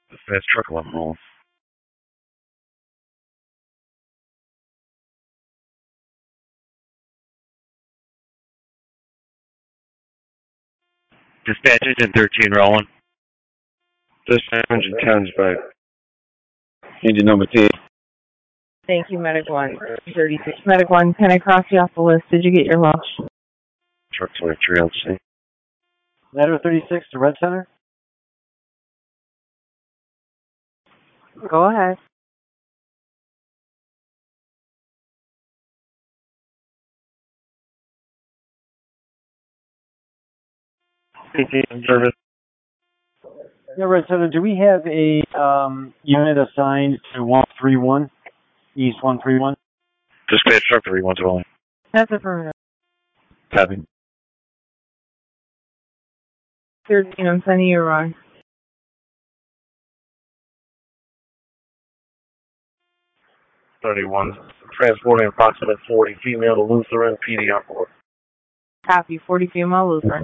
Fast truck alarm roll. Dispatch engine 13 rolling. Dispatch engine 10's back. Engine number 10. Thank you, Medic 1. 36. Medic 1, can I cross you off the list? Did you get your lunch? Truck 23 LC. Letter 36 to Red Center. Go ahead. PT service. Yeah, Red Center, do we have a unit assigned to 131, East 131? Dispatch truck 31 rolling. That's affirmative. Copy. 13, I'm sending you a ride. 31. Transporting approximate 40 female to Lutheran PD on board. Copy, 40 female Lutheran.